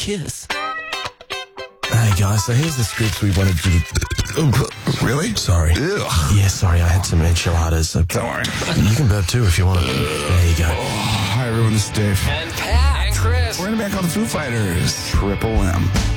kiss. Hey guys, so here's the scripts we wanted you to... Really? Sorry. Ugh. Yeah, sorry, I had some enchiladas. So Don't worry. you can burp too if you want to. There you go. Hi everyone, this is Dave. And Pat. And Chris. We're in a band called the Foo Fighters. Triple M.